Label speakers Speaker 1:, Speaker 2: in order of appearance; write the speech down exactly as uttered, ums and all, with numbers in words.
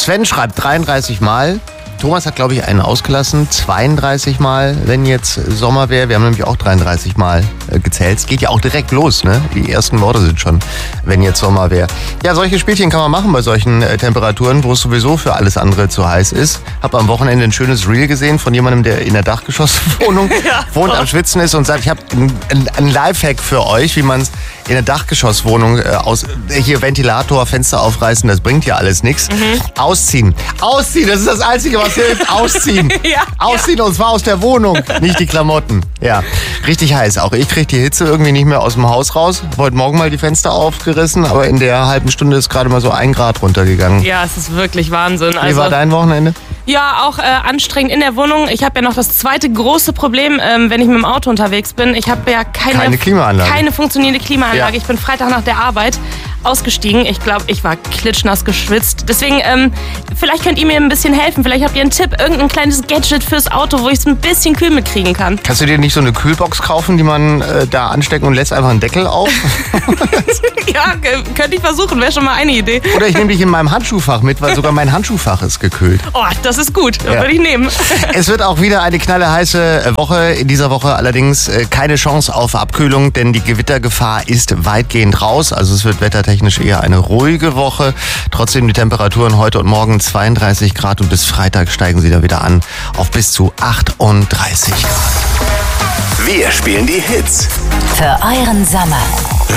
Speaker 1: Sven schreibt dreiunddreißig Mal. Thomas hat, glaube ich, einen ausgelassen. zweiunddreißig Mal, wenn jetzt Sommer wäre. Wir haben nämlich auch dreiunddreißig Mal äh, gezählt. Es geht ja auch direkt los, ne? Die ersten Worte sind schon, wenn jetzt Sommer wäre. Ja, solche Spielchen kann man machen bei solchen äh, Temperaturen, wo es sowieso für alles andere zu heiß ist. Hab am Wochenende ein schönes Reel gesehen von jemandem, der in der Dachgeschosswohnung ja, wohnt, am Schwitzen ist und sagt, ich habe ein, ein Lifehack für euch, wie man es in der Dachgeschosswohnung äh, aus, hier Ventilator, Fenster aufreißen, das bringt ja alles nichts. Mhm. Ausziehen. Ausziehen, das ist das Einzige, was hilft. Ausziehen. ja, Ausziehen ja. Und zwar aus der Wohnung, nicht die Klamotten. Ja, richtig heiß. Auch ich kriege die Hitze irgendwie nicht mehr aus dem Haus raus. Heute Morgen mal die Fenster aufgerissen, aber in der halben Stunde ist gerade mal so ein Grad runtergegangen.
Speaker 2: Ja, es ist wirklich Wahnsinn.
Speaker 1: Wie also, war dein Wochenende?
Speaker 2: Ja, auch äh, anstrengend in der Wohnung. Ich habe ja noch das zweite große Problem, ähm, wenn ich mit dem Auto unterwegs bin. Ich habe ja keine,
Speaker 1: keine Klimaanlage.
Speaker 2: Keine funktionierende Klimaanlage.
Speaker 1: Ja.
Speaker 2: Ich bin Freitag nach der Arbeit ausgestiegen. Ich glaube, ich war klitschnass geschwitzt. Deswegen, ähm, vielleicht könnt ihr mir ein bisschen helfen. Vielleicht habt ihr einen Tipp, irgendein kleines Gadget fürs Auto, wo ich es ein bisschen kühl mitkriegen kann.
Speaker 1: Kannst du dir nicht so eine Kühlbox kaufen, die man äh, da anstecken und lässt einfach einen Deckel auf?
Speaker 2: Ja, könnte ich versuchen. Wäre schon mal eine Idee.
Speaker 1: Oder ich nehme dich in meinem Handschuhfach mit, weil sogar mein Handschuhfach ist gekühlt.
Speaker 2: Oh, das ist gut. Das ja. würde ich nehmen.
Speaker 1: Es wird auch wieder eine knallheiße Woche. In dieser Woche allerdings keine Chance auf Abkühlung, denn die Gewittergefahr ist weitgehend raus. Also es wird wettertechnisch eher eine ruhige Woche. Trotzdem die Temperaturen heute und morgen zweiunddreißig Grad und bis Freitag steigen sie da wieder an auf bis zu achtunddreißig Grad.
Speaker 3: Wir spielen die Hits
Speaker 4: für euren Sommer.